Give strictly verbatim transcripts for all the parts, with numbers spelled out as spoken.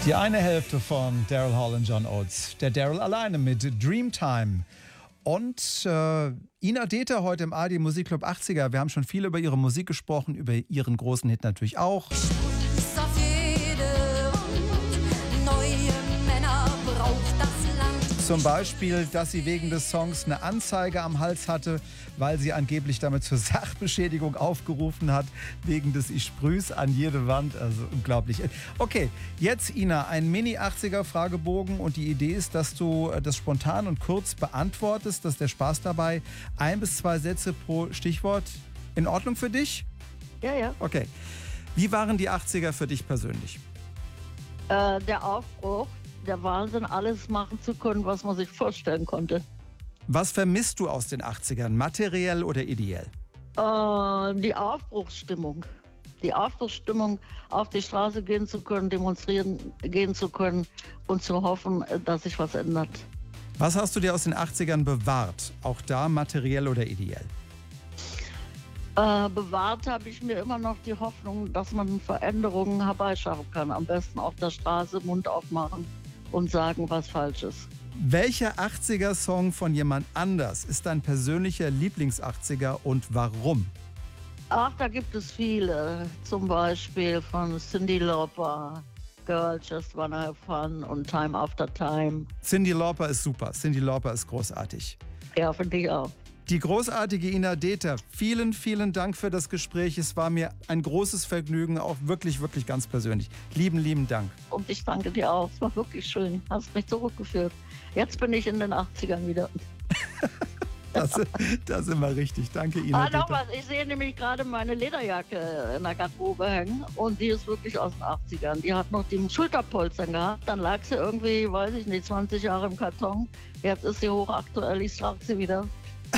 Die eine Hälfte von Daryl Hall und John Oates. Der Daryl alleine mit Dreamtime. Und äh, Ina Deter heute im A R D Musikclub achtziger. Wir haben schon viel über ihre Musik gesprochen, über ihren großen Hit natürlich auch. Zum Beispiel, dass sie wegen des Songs eine Anzeige am Hals hatte, weil sie angeblich damit zur Sachbeschädigung aufgerufen hat, wegen des Ich sprüh's an jede Wand. Also unglaublich. Okay, jetzt Ina, ein Mini-achtziger-Fragebogen und die Idee ist, dass du das spontan und kurz beantwortest. Das ist der Spaß dabei. Ein bis zwei Sätze pro Stichwort. In Ordnung für dich? Ja, ja. Okay. Wie waren die achtziger für dich persönlich? Äh, der Aufbruch, der Wahnsinn, alles machen zu können, was man sich vorstellen konnte. Was vermisst du aus den achtzigern, materiell oder ideell? Äh, die Aufbruchsstimmung. Die Aufbruchsstimmung, auf die Straße gehen zu können, demonstrieren gehen zu können und zu hoffen, dass sich was ändert. Was hast du dir aus den achtzigern bewahrt? Auch da materiell oder ideell? Äh, bewahrt habe ich mir immer noch die Hoffnung, dass man Veränderungen herbeischaffen kann. Am besten auf der Straße Mund aufmachen und sagen, was falsch ist. Welcher achtziger-Song von jemand anders ist dein persönlicher Lieblings-achtziger und warum? Ach, da gibt es viele. Zum Beispiel von Cyndi Lauper, Girl Just Wanna Have Fun und Time After Time. Cyndi Lauper ist super. Cyndi Lauper ist großartig. Ja, finde ich auch. Die großartige Ina Deter, vielen, vielen Dank für das Gespräch. Es war mir ein großes Vergnügen, auch wirklich, wirklich ganz persönlich. Lieben, lieben Dank. Und ich danke dir auch. Es war wirklich schön. Hast mich zurückgeführt. Jetzt bin ich in den achtzigern wieder. Das, das ist immer richtig. Danke, Ina Ah, noch Deter. was. Ich sehe nämlich gerade meine Lederjacke in der Garderobe hängen. Und die ist wirklich aus den achtzigern. Die hat noch die Schulterpolstern gehabt. Dann lag sie irgendwie, weiß ich nicht, zwanzig Jahre im Karton. Jetzt ist sie hochaktuell. Ich trage sie wieder.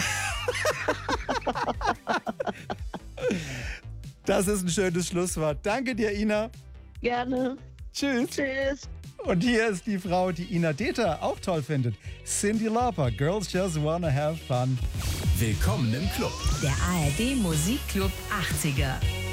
Das ist ein schönes Schlusswort. Danke dir, Ina. Gerne. Tschüss. Tschüss. Und hier ist die Frau, die Ina Deter auch toll findet. Cyndi Lauper, Girls Just Wanna Have Fun. Willkommen im Club. Der A R D Musikclub achtziger.